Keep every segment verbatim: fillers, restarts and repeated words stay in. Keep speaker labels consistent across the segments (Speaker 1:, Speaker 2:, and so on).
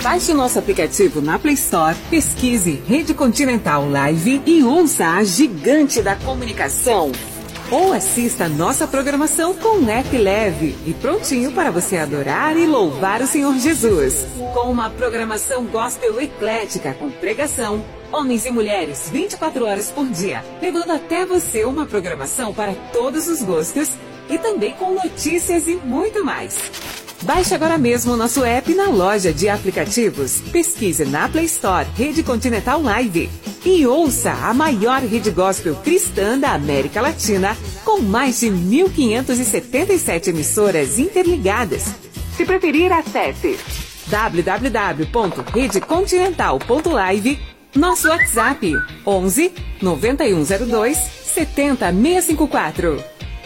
Speaker 1: Baixe o nosso aplicativo na Play Store, pesquise Rede Continental Live e ouça a gigante da comunicação. Ou assista a nossa programação com um app leve e prontinho para você adorar e louvar o Senhor Jesus. Com uma programação gospel eclética com pregação, homens e mulheres vinte e quatro horas por dia, levando até você uma programação para todos os gostos e também com notícias e muito mais. Baixe agora mesmo o nosso app na loja de aplicativos. Pesquise na Play Store Rede Continental Live e ouça a maior rede gospel cristã da América Latina, com mais de mil quinhentas e setenta e sete emissoras interligadas. Se preferir, acesse w w w ponto rede continental ponto live, nosso WhatsApp onze, noventa e um zero dois, setenta, seiscentos e cinquenta e quatro.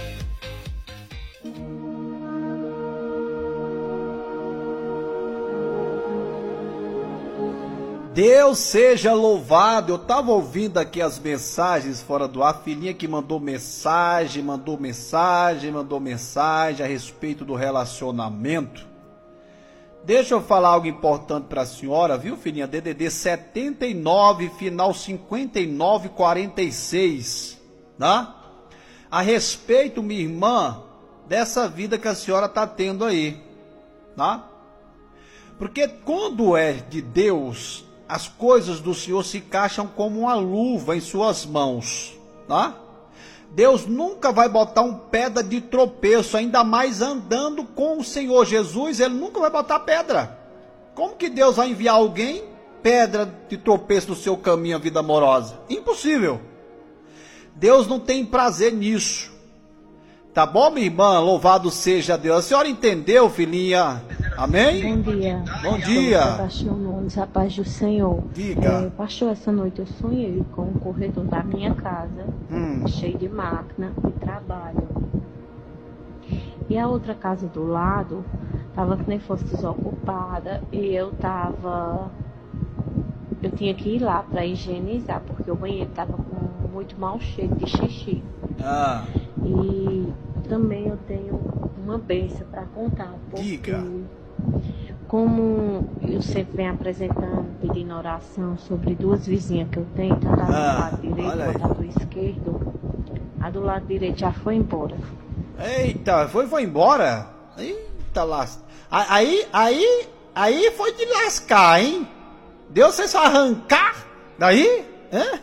Speaker 2: Deus seja louvado. Eu estava ouvindo aqui as mensagens fora do ar, a filhinha que mandou mensagem, mandou mensagem, mandou mensagem a respeito do relacionamento. Deixa eu falar algo importante para a senhora, viu, filhinha? D D D setenta e nove, final cinquenta e nove, quarenta e seis, tá? A respeito, minha irmã, dessa vida que a senhora está tendo aí, tá? Porque quando é de Deus, as coisas do Senhor se encaixam como uma luva em suas mãos, tá? Deus nunca vai botar um pedra de tropeço, ainda mais andando com o Senhor Jesus, Ele nunca vai botar pedra. Como que Deus vai enviar alguém, pedra de tropeço no seu caminho, a vida amorosa? Impossível. Deus não tem prazer nisso. Tá bom, minha irmã? Louvado seja Deus. A senhora entendeu, filhinha? Amém?
Speaker 3: Bom dia.
Speaker 2: Bom dia.
Speaker 3: Pastor Nunes, a paz do Senhor.
Speaker 2: Diga.
Speaker 3: É, pastor, essa noite eu sonhei com o corredor da minha casa, hum. cheio de máquina e trabalho. E a outra casa do lado estava que nem fosse desocupada e eu tava... Eu tinha que ir lá para higienizar, porque o banheiro estava com muito mau cheiro de xixi.
Speaker 2: Ah.
Speaker 3: E também eu tenho uma bênção para contar. Porque
Speaker 2: Diga.
Speaker 3: Como eu sempre venho apresentando, pedindo oração sobre duas vizinhas que eu tenho, tanto a do
Speaker 2: Ah,
Speaker 3: lado direito quanto a do esquerdo, a do lado direito já foi embora.
Speaker 2: Eita, foi, foi embora? Eita, lasca. Aí, aí, aí foi de lascar, hein? Deus fez arrancar daí? É?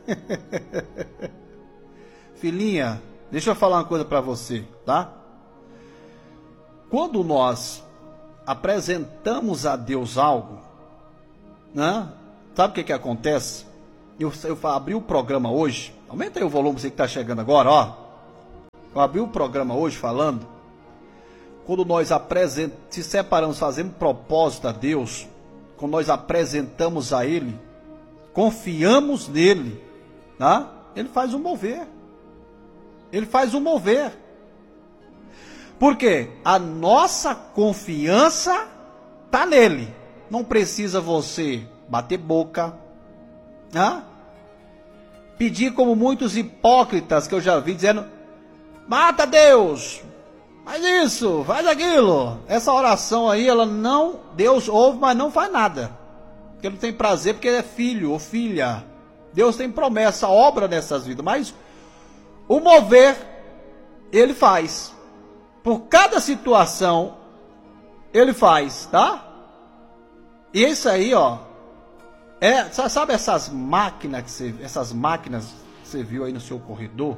Speaker 2: Filhinha, deixa eu falar uma coisa para você, tá? Quando nós apresentamos a Deus algo, né? Sabe o que que acontece? Eu, eu abri o programa hoje, aumenta aí o volume, você que está chegando agora, ó. Eu abri o programa hoje falando, quando nós apresentamos, se separamos, fazemos propósito a Deus, quando nós apresentamos a Ele, confiamos nele, tá? Ele faz um mover. Ele faz um mover. Por quê? A nossa confiança está nele. Não precisa você bater boca, né? Pedir como muitos hipócritas que eu já vi dizendo: mata Deus, faz isso, faz aquilo. Essa oração aí, ela não, Deus ouve, mas não faz nada. Porque ele não tem prazer, porque ele é filho ou filha. Deus tem promessa, obra nessas vidas, mas o mover, ele faz. Por cada situação, ele faz, tá? E isso aí, ó, é, sabe essas máquinas que você, essas máquinas que você viu aí no seu corredor?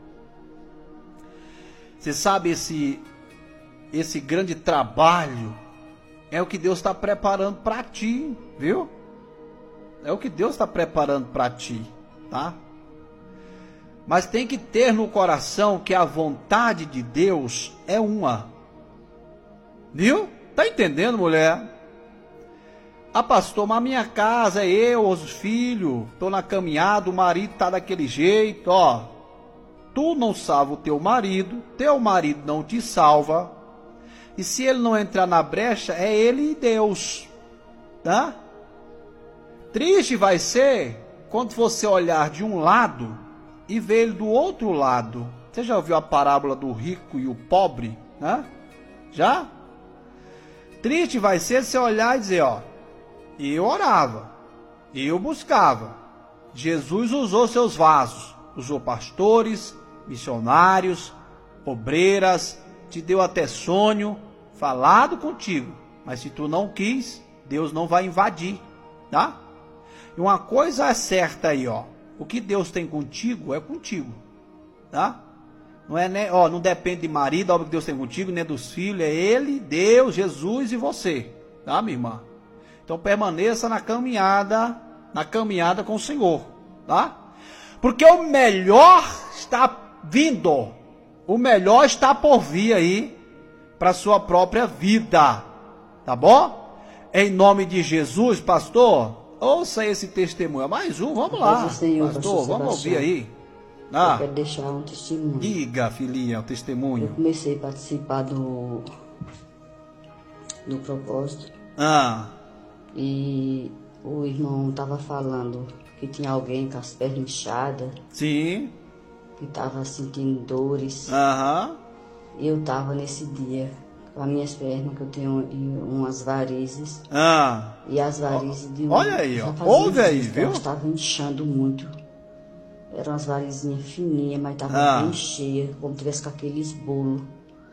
Speaker 2: Você sabe esse, esse grande trabalho é o que Deus está preparando para ti, viu? É o que Deus está preparando para ti, tá? Mas tem que ter no coração que a vontade de Deus é uma. Viu? Tá entendendo, mulher? Ah, pastor, mas a minha casa é eu, os filhos, tô na caminhada, o marido tá daquele jeito, ó. Tu não salva o teu marido, teu marido não te salva. E se ele não entrar na brecha, é ele e Deus, tá? Triste vai ser quando você olhar de um lado e ver ele do outro lado. Você já ouviu a parábola do rico e o pobre, né? Já? Triste vai ser você olhar e dizer, ó, E eu orava. E eu buscava. Jesus usou seus vasos. Usou pastores, missionários, obreiras, te deu até sonho, falado contigo. Mas se tu não quis, Deus não vai invadir, tá? E uma coisa é certa aí, ó. O que Deus tem contigo é contigo, tá? Não é, né, ó, não depende de marido, a obra que Deus tem contigo, nem dos filhos, é Ele, Deus, Jesus e você, tá, minha irmã? Então permaneça na caminhada, na caminhada com o Senhor, tá? Porque o melhor está vindo, o melhor está por vir aí para a sua própria vida, tá bom? Em nome de Jesus, pastor, ouça esse testemunho. Mais um, vamos lá,
Speaker 4: Senhor,
Speaker 2: pastor,
Speaker 4: pastor
Speaker 2: vamos ouvir aí.
Speaker 4: Ah, eu quero deixar um testemunho.
Speaker 2: Diga, filhinha, o testemunho.
Speaker 4: Eu comecei a participar do, do propósito.
Speaker 2: Ah.
Speaker 4: E o irmão estava falando que tinha alguém com as pernas inchadas.
Speaker 2: Sim.
Speaker 4: Que estava sentindo dores.
Speaker 2: Aham.
Speaker 4: E eu estava nesse dia com as minhas pernas, que eu tenho umas varizes.
Speaker 2: Ah.
Speaker 4: E as varizes de um...
Speaker 2: Olha aí, ó. Ouve aí, viu?
Speaker 4: Elas estavam inchando muito. Eram umas varizinhas fininhas, mas estavam
Speaker 2: ah.
Speaker 4: bem cheias, como se tivesse com aqueles bolos.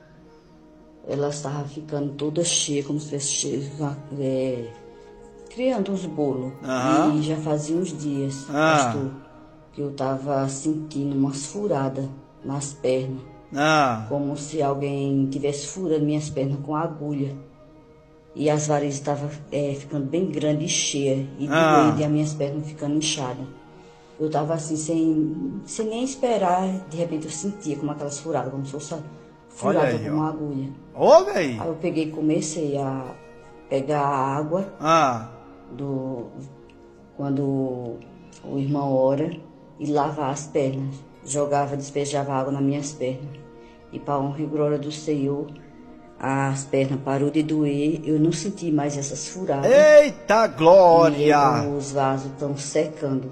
Speaker 4: Elas estavam ficando todas cheias, como se tivesse cheio, é, criando uns bolos.
Speaker 2: Ah.
Speaker 4: E já fazia uns dias,
Speaker 2: ah.
Speaker 4: pastor, que eu estava sentindo umas furadas nas pernas.
Speaker 2: Ah.
Speaker 4: Como se alguém tivesse furando minhas pernas com agulha. E as varizes estavam é, ficando bem grandes e cheias. E
Speaker 2: ah.
Speaker 4: doendo, e as minhas pernas ficando inchadas. Eu estava assim, sem, sem nem esperar. De repente eu sentia como aquelas furadas, como se fosse furada aí, com uma ó. agulha.
Speaker 2: Ouve aí.
Speaker 4: Aí eu peguei e comecei a pegar a água.
Speaker 2: Ah.
Speaker 4: Do, quando o irmão ora. E lavar as pernas. Jogava, despejava água nas minhas pernas. E para a honra e glória do Senhor, as pernas parou de doer. Eu não senti mais essas furadas.
Speaker 2: Eita glória!
Speaker 4: E os vasos estão secando.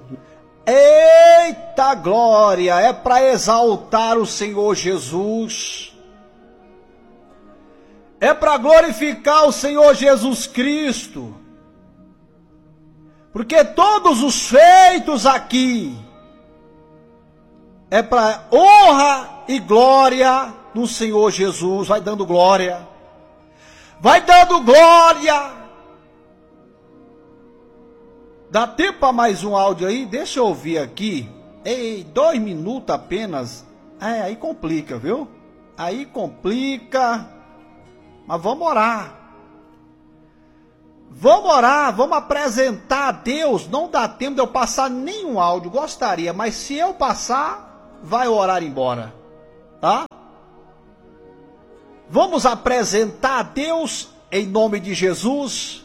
Speaker 2: Eita glória! É para exaltar o Senhor Jesus. É para glorificar o Senhor Jesus Cristo. Porque todos os feitos aqui é para honra e glória do Senhor Jesus. Vai dando glória. Vai dando glória. Dá tempo para mais um áudio aí? Deixa eu ouvir aqui. Ei, dois minutos apenas. É, aí complica, viu? Aí complica. Mas vamos orar. Vamos orar, vamos apresentar a Deus. Não dá tempo de eu passar nenhum áudio. Gostaria, mas se eu passar, vai orar embora. Tá? Vamos apresentar a Deus em nome de Jesus.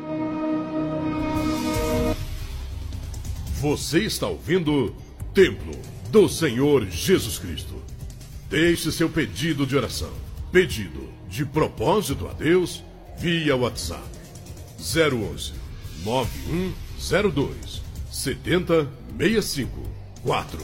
Speaker 5: Você está ouvindo Templo do Senhor Jesus Cristo. Deixe seu pedido de oração, pedido de propósito a Deus via WhatsApp zero onze, nove um zero dois, sete zero seis cinco quatro.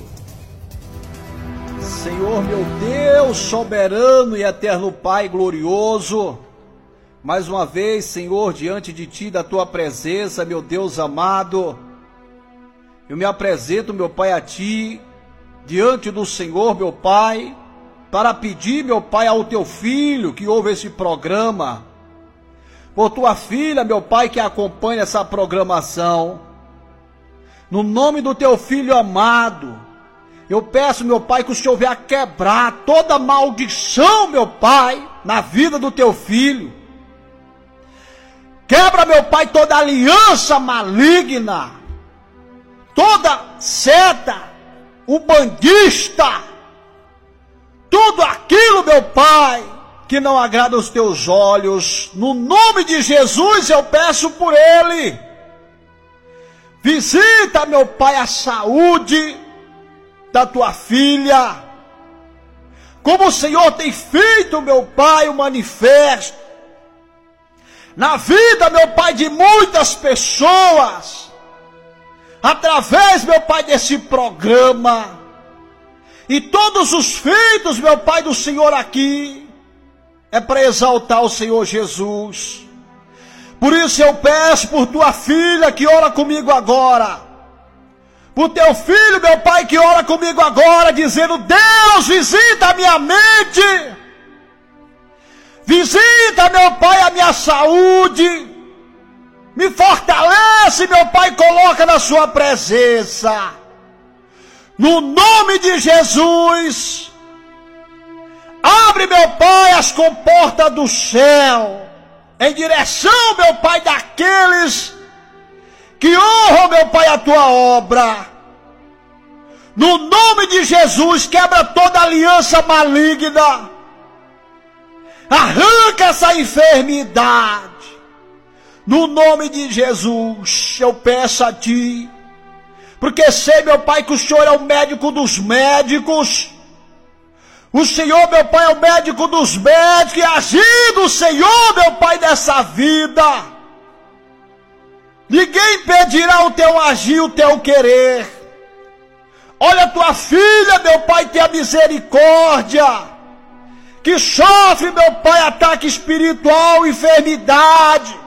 Speaker 2: Senhor meu Deus, soberano e eterno Pai glorioso, mais uma vez, Senhor, diante de Ti, da Tua presença, meu Deus amado, eu me apresento, meu Pai, a Ti, diante do Senhor, meu Pai, para pedir, meu Pai, ao Teu Filho que ouve esse programa, por Tua filha, meu Pai, que acompanha essa programação, no nome do Teu Filho amado, eu peço, meu Pai, que o Senhor venha quebrar toda maldição, meu Pai, na vida do Teu Filho. Quebra, meu Pai, toda aliança maligna, toda seta, umbandista, tudo aquilo, meu Pai, que não agrada aos Teus olhos. No nome de Jesus eu peço por ele. Visita, meu Pai, a saúde da Tua filha, como o Senhor tem feito, meu Pai, o manifesto na vida, meu Pai, de muitas pessoas, através, meu Pai, desse programa, e todos os feitos, meu Pai, do Senhor aqui, é para exaltar o Senhor Jesus. Por isso eu peço por tua filha que ora comigo agora. Por teu filho, meu Pai, que ora comigo agora, dizendo: Deus, visita a minha mente. Visita, meu Pai, a minha saúde. Me fortalece, meu Pai, coloca na sua presença. No nome de Jesus. Abre, meu Pai, as comportas do céu, em direção, meu Pai, daqueles que honram, meu Pai, a tua obra. No nome de Jesus, quebra toda aliança maligna. Arranca essa enfermidade. No nome de Jesus, eu peço a ti, porque sei, meu Pai, que o Senhor é o médico dos médicos. O Senhor, meu Pai, é o médico dos médicos, e agindo o Senhor, meu Pai, dessa vida, ninguém impedirá o teu agir, o teu querer. Olha a tua filha, meu Pai, tenha misericórdia, que sofre, meu Pai, ataque espiritual, enfermidade.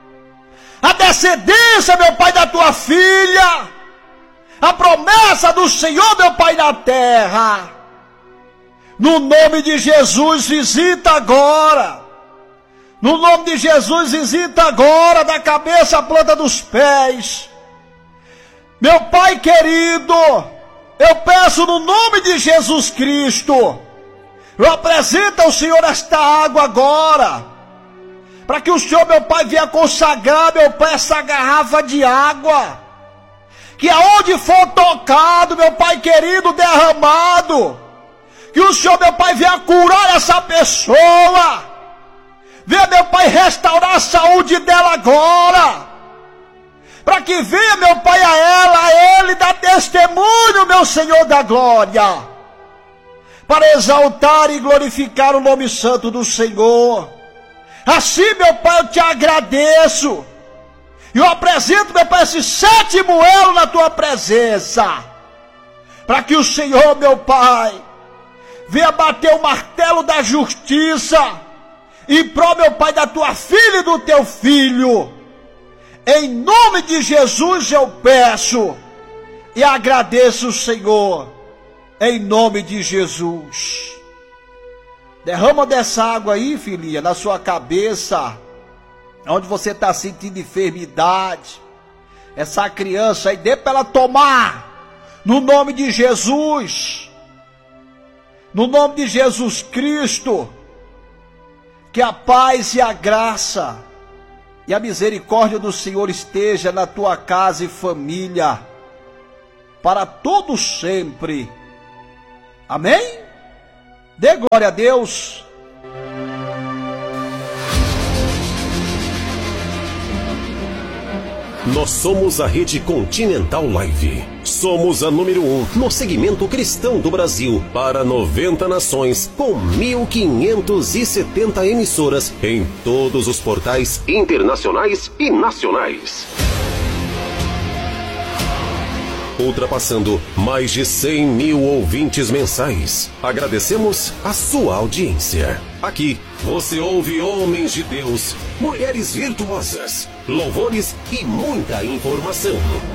Speaker 2: A descendência, meu Pai, da tua filha, a promessa do Senhor, meu Pai, na terra. No nome de Jesus, visita agora. No nome de Jesus, visita agora, da cabeça à planta dos pés. Meu Pai querido, eu peço no nome de Jesus Cristo, eu apresento ao Senhor esta água agora, para que o Senhor, meu Pai, venha consagrar, meu Pai, essa garrafa de água, que aonde for tocado, meu Pai querido, derramado, que o Senhor, meu Pai, venha curar essa pessoa, venha, meu Pai, restaurar a saúde dela agora, para que venha, meu Pai, a ela, a ele, dar testemunho, meu Senhor da glória, para exaltar e glorificar o nome santo do Senhor. Assim, meu Pai, eu te agradeço. Eu apresento, meu Pai, esse sétimo elo na tua presença, para que o Senhor, meu Pai, venha bater o martelo da justiça em prol, meu Pai, da tua filha e do teu filho. Em nome de Jesus eu peço e agradeço, Senhor, em nome de Jesus. Derrama dessa água aí, filhinha, na sua cabeça, onde você está sentindo enfermidade. Essa criança aí, dê para ela tomar, no nome de Jesus. No nome de Jesus Cristo. Que a paz e a graça e a misericórdia do Senhor esteja na tua casa e família, para todos sempre. Amém? Dê glória a Deus.
Speaker 6: Nós somos a Rede Continental Live. Somos a número um no segmento cristão do Brasil para noventa nações, com mil quinhentas e setenta emissoras em todos os portais internacionais e nacionais. Ultrapassando mais de cem mil ouvintes mensais. Agradecemos a sua audiência. Aqui você ouve homens de Deus, mulheres virtuosas, louvores e muita informação.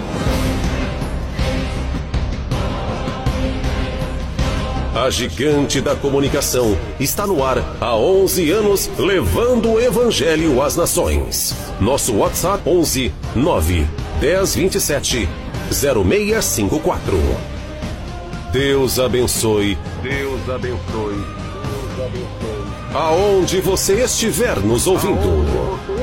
Speaker 6: A gigante da comunicação está no ar há onze anos, levando o evangelho às nações. Nosso WhatsApp onze nove dez vinte e sete zero seis cinco quatro. Deus abençoe. Deus abençoe. Deus abençoe. Aonde você estiver nos ouvindo.